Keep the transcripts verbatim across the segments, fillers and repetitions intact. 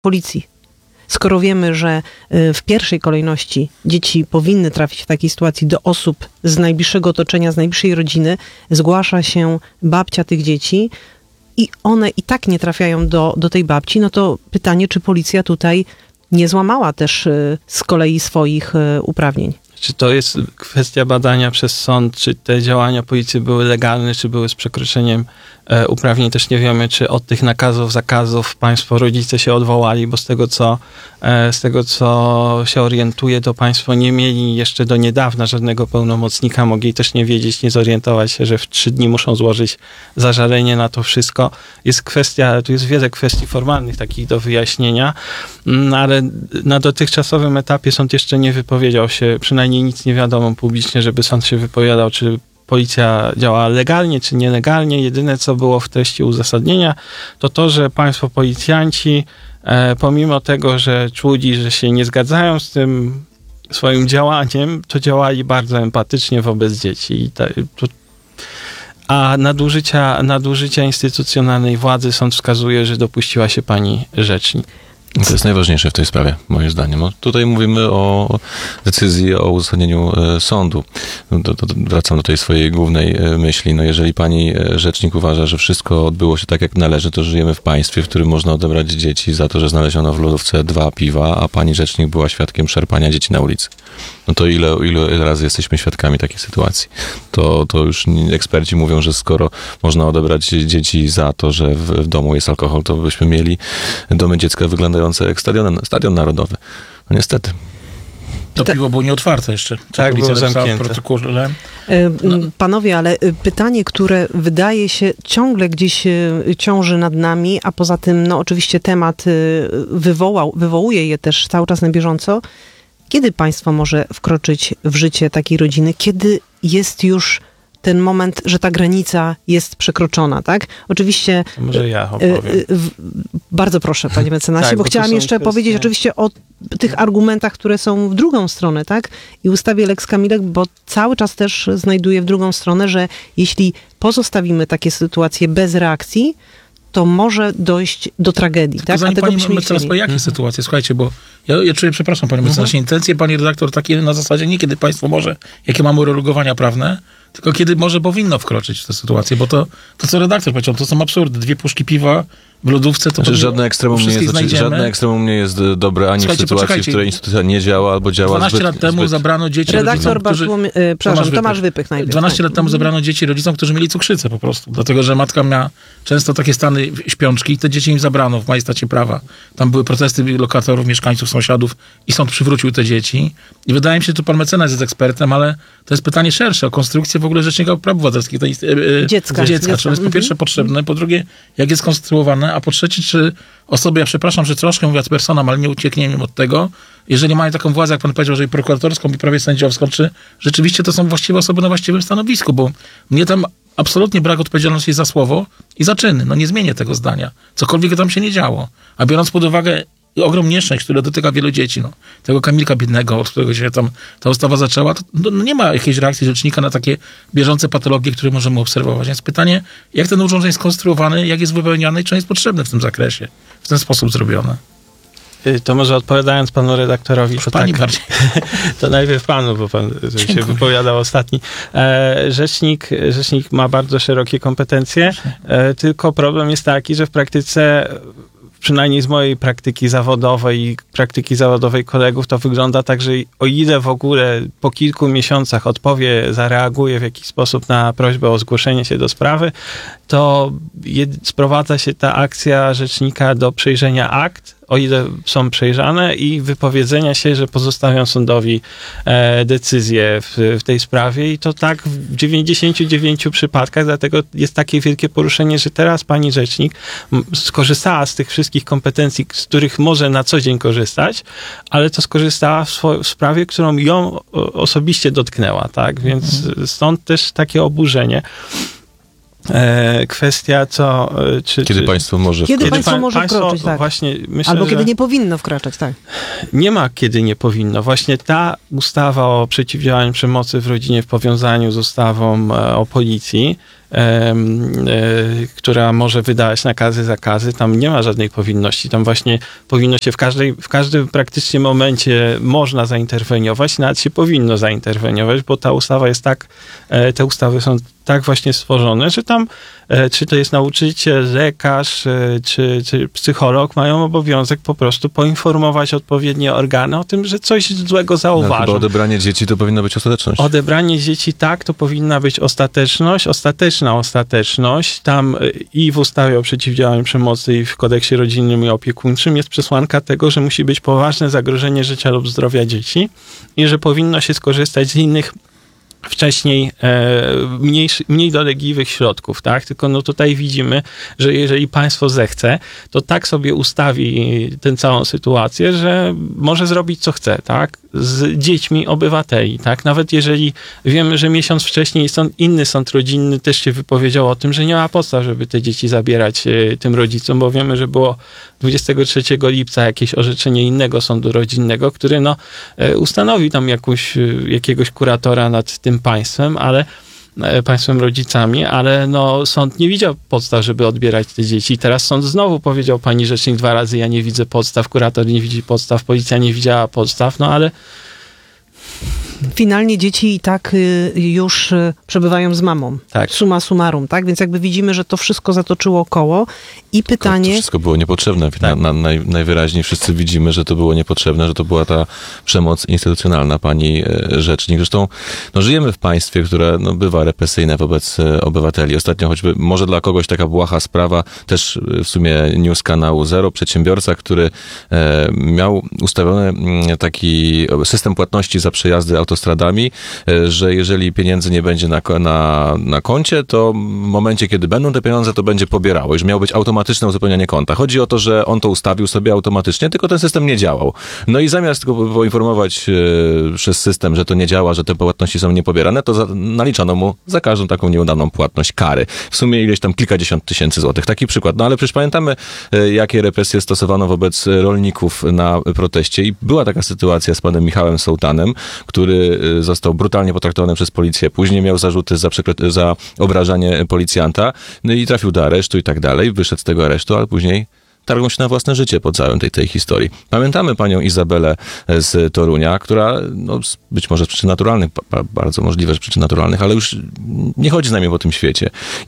policji. Skoro wiemy, że w pierwszej kolejności dzieci powinny trafić w takiej sytuacji do osób z najbliższego otoczenia, z najbliższej rodziny, zgłasza się babcia tych dzieci i one i tak nie trafiają do, do tej babci, no to pytanie, czy policja tutaj nie złamała też z kolei swoich uprawnień? Czy to jest kwestia badania przez sąd, czy te działania policji były legalne, czy były z przekroczeniem e, uprawnień, też nie wiemy, czy od tych nakazów, zakazów państwo, rodzice się odwołali, bo z tego, co, e, z tego, co się orientuje, to państwo nie mieli jeszcze do niedawna żadnego pełnomocnika, mogli też nie wiedzieć, nie zorientować się, że w trzy dni muszą złożyć zażalenie na to wszystko. Jest kwestia, tu jest wiele kwestii formalnych takich do wyjaśnienia, no, ale na dotychczasowym etapie sąd jeszcze nie wypowiedział się, przynajmniej nic nie wiadomo publicznie, żeby sąd się wypowiadał, czy policja działa legalnie, czy nielegalnie. Jedyne, co było w treści uzasadnienia, to to, że państwo policjanci, e, pomimo tego, że czuli, że się nie zgadzają z tym swoim działaniem, to działali bardzo empatycznie wobec dzieci. I ta, to, a nadużycia, nadużycia instytucjonalnej władzy sąd wskazuje, że dopuściła się pani rzecznik. To jest najważniejsze w tej sprawie, moim zdaniem. No, tutaj mówimy o decyzji, o uzasadnieniu sądu. Do, do, wracam do tej swojej głównej myśli. No, jeżeli pani rzecznik uważa, że wszystko odbyło się tak, jak należy, to żyjemy w państwie, w którym można odebrać dzieci za to, że znaleziono w lodówce dwa piwa, a pani rzecznik była świadkiem szarpania dzieci na ulicy. No to ile, ile razy jesteśmy świadkami takiej sytuacji? To, to już eksperci mówią, że skoro można odebrać dzieci za to, że w, w domu jest alkohol, to byśmy mieli domy dziecka wyglądające jak stadion, stadion narodowy. No niestety. To piwo było nieotwarte jeszcze. Tak, było zamknięte. Protokole. Panowie, ale pytanie, które wydaje się ciągle gdzieś ciąży nad nami, a poza tym, no oczywiście temat wywołał, wywołuje je też cały czas na bieżąco. Kiedy państwo może wkroczyć w życie takiej rodziny? Kiedy jest już ten moment, że ta granica jest przekroczona, tak? Oczywiście... To może ja opowiem. Bardzo proszę, panie mecenasie, tak, bo, bo chciałam jeszcze kwestie... powiedzieć oczywiście o tych argumentach, które są w drugą stronę, tak? I ustawie Lex Kamilek, bo cały czas też znajduję w drugą stronę, że jeśli pozostawimy takie sytuacje bez reakcji, to może dojść do tragedii. Tylko tak? zanim A tego pani byśmy nie mecenas chcieli. powie, jakie Mhm. sytuacje? Słuchajcie, bo ja, ja czuję, przepraszam panie mecenasie, mhm. intencje pani redaktor takie na zasadzie nie kiedy państwo może, jakie mamy uregulowania prawne, tylko kiedy może powinno wkroczyć w tę sytuację, bo to, to co redaktor powiedział, to są absurdy. Dwie puszki piwa w lodówce, to znaczy, żadne ekstremum nie jest, znaczy, żadne ekstremum nie jest dobre ani Słuchajcie, w sytuacji, w której instytucja nie działa albo działa dwanaście zbyt, lat temu zbyt... zabrano dzieci Redaktor rodzicom, którzy... Bartłomiej, e, przepraszam, Tomasz, Tomasz Wypych najpierw. dwanaście lat temu zabrano dzieci rodzicom, którzy mieli cukrzycę po prostu, dlatego, że matka miała często takie stany śpiączki i te dzieci im zabrano w majestacie prawa. Tam były protesty lokatorów, mieszkańców, sąsiadów i sąd przywrócił te dzieci. I wydaje mi się, że tu pan mecenas jest ekspertem, ale to jest pytanie szersze o konstrukcję w ogóle Rzecznika Praw Obywatelskich. Tej, e, dziecka. dziecka. Czy on jest po pierwsze potrzebne, po drugie, jak jest konstruowane, a po trzecie, czy osoby, ja przepraszam, że troszkę mówię ad personam, ale nie uciekniemy od tego, jeżeli mają taką władzę, jak pan powiedział, że i prokuratorską, i prawie sędziowską, czy rzeczywiście to są właściwe osoby na właściwym stanowisku, bo mnie tam absolutnie brak odpowiedzialności za słowo i za czyny. No nie zmienię tego zdania. Cokolwiek tam się nie działo. A biorąc pod uwagę ogrom nieszczęść, które dotyka wielu dzieci, no, tego Kamilka biednego, od którego się tam ta ustawa zaczęła, to no, nie ma jakiejś reakcji rzecznika na takie bieżące patologie, które możemy obserwować. Więc pytanie, jak ten urząd jest skonstruowany, jak jest wypełniany i czy on jest potrzebny w tym zakresie, w ten sposób zrobiony. To może odpowiadając panu redaktorowi, to pani tak, bardziej. To najpierw panu, bo pan się wypowiadał ostatni. E, rzecznik, rzecznik ma bardzo szerokie kompetencje, e, tylko problem jest taki, że w praktyce, przynajmniej z mojej praktyki zawodowej i praktyki zawodowej kolegów, to wygląda tak, że o ile w ogóle po kilku miesiącach odpowie, zareaguje w jakiś sposób na prośbę o zgłoszenie się do sprawy, to jed, sprowadza się ta akcja rzecznika do przejrzenia akt, o ile są przejrzane, i wypowiedzenia się, że pozostawiam sądowi e, decyzję w, w tej sprawie, i to tak w dziewięćdziesięciu dziewięciu przypadkach, dlatego jest takie wielkie poruszenie, że teraz pani rzecznik skorzystała z tych wszystkich kompetencji, z których może na co dzień korzystać, ale to skorzystała w, swo- w sprawie, którą ją osobiście dotknęła, tak? Więc mhm. stąd też takie oburzenie. E, kwestia, co... Czy, kiedy czy, państwo może Kiedy wkroczyć? państwo może państwo, wkroczyć, tak. Właśnie myślę, Albo kiedy że nie powinno wkraczać, tak. nie ma kiedy nie powinno. Właśnie ta ustawa o przeciwdziałaniu przemocy w rodzinie w powiązaniu z ustawą o policji e, która może wydawać nakazy, zakazy, tam nie ma żadnej powinności. Tam właśnie powinno się w każdej, w każdym praktycznie momencie można zainterweniować, nawet się powinno zainterweniować, bo ta ustawa jest tak, e, te ustawy są tak właśnie stworzone, że tam, e, czy to jest nauczyciel, lekarz, e, czy, czy psycholog, mają obowiązek po prostu poinformować odpowiednie organy o tym, że coś złego No, zauważą. chyba odebranie dzieci to powinna być ostateczność. Odebranie dzieci, tak, to powinna być ostateczność, ostateczna ostateczność. Tam e, i w ustawie o przeciwdziałaniu przemocy, i w kodeksie rodzinnym i opiekuńczym jest przesłanka tego, że musi być poważne zagrożenie życia lub zdrowia dzieci i że powinno się skorzystać z innych wcześniej e, mniej, mniej dolegliwych środków, tak? Tylko no tutaj widzimy, że jeżeli państwo zechce, to tak sobie ustawi tę całą sytuację, że może zrobić co chce, tak? Z dziećmi obywateli, tak? Nawet jeżeli wiemy, że miesiąc wcześniej sąd, inny sąd rodzinny też się wypowiedział o tym, że nie ma podstaw, żeby te dzieci zabierać e, tym rodzicom, bo wiemy, że było dwudziestego trzeciego lipca jakieś orzeczenie innego sądu rodzinnego, który no e, ustanowił tam jakąś, e, jakiegoś kuratora nad tym państwem, ale państwem rodzicami, ale no sąd nie widział podstaw, żeby odbierać te dzieci. Teraz sąd znowu powiedział pani rzecznik dwa razy, ja nie widzę podstaw, kurator nie widzi podstaw, policja nie widziała podstaw, no ale finalnie dzieci i tak y, już y, przebywają z mamą. Tak. Summa summarum, tak? Więc jakby widzimy, że to wszystko zatoczyło koło i pytanie... To wszystko było niepotrzebne. Tak. Na, na, naj, najwyraźniej wszyscy widzimy, że to było niepotrzebne, że to była ta przemoc instytucjonalna, pani e, rzecznik. Zresztą no, żyjemy w państwie, które no, bywa represyjne wobec e, obywateli. Ostatnio choćby, może dla kogoś taka błaha sprawa, też e, w sumie news kanału Zero, przedsiębiorca, który e, miał ustawiony m, taki system płatności za przejazdy autostradami, e, że jeżeli pieniędzy nie będzie na, na, na koncie, to w momencie, kiedy będą te pieniądze, to będzie pobierało. Już miało być automatyczne uzupełnianie konta. Chodzi o to, że on to ustawił sobie automatycznie, tylko ten system nie działał. No i zamiast tylko poinformować e, przez system, że to nie działa, że te płatności są niepobierane, to za, naliczono mu za każdą taką nieudaną płatność kary. W sumie ileś tam kilkadziesiąt tysięcy złotych. Taki przykład. No ale przecież pamiętamy, e, jakie represje stosowano wobec rolników na proteście i była taka sytuacja z panem Michałem Sołtanem, który e, został brutalnie potraktowany przez policję. Później miał zarzuty za, przekro- za obrażanie policjanta, no i trafił do aresztu i tak dalej. Wyszedł z tego aresztu, ale później targą się na własne życie pod całym tej, tej historii. Pamiętamy panią Izabelę z Torunia, która no, być może z przyczyn naturalnych, ba- bardzo możliwe, że przyczyn naturalnych, ale już nie chodzi z nami po tym świecie.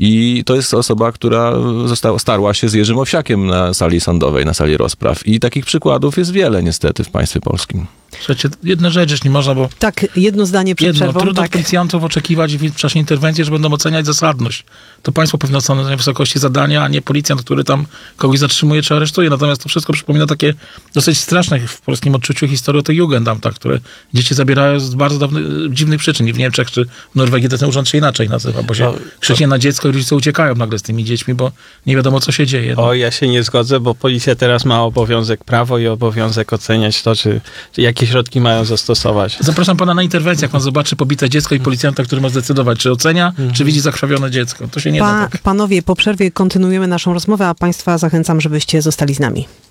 I to jest osoba, która została, starła się z Jerzym Owsiakiem na sali sądowej, na sali rozpraw. I takich przykładów jest wiele niestety w państwie polskim. Słuchajcie, jedna rzecz już nie można, bo Tak, jedno zdanie przed jedno, przerwą. trudno Tak. od policjantów oczekiwać w czasie interwencji, że będą oceniać zasadność. To państwo powinno oceniać na wysokości zadania, a nie policjant, który tam kogoś zatrzymuje czy aresztuje. Natomiast to wszystko przypomina takie dosyć straszne w polskim odczuciu historii o tych Jugendamtach, które dzieci zabierają z bardzo dawnych, dziwnych przyczyn. W Niemczech czy w Norwegii ten urząd się inaczej nazywa, bo się No, krzyknie na dziecko i rodzice uciekają nagle z tymi dziećmi, bo nie wiadomo, co się dzieje. No. o, ja się nie zgodzę, bo policja teraz ma obowiązek, prawo i obowiązek oceniać to, czy, czy jakie środki mają zastosować. Zapraszam pana na interwencję, jak pan zobaczy pobite dziecko i policjanta, który ma zdecydować, czy ocenia, Mhm. czy widzi zakrwawione dziecko. To się nie Pa, da tak. panowie, po przerwie kontynuujemy naszą rozmowę, a państwa zachęcam, żebyście zostali z nami.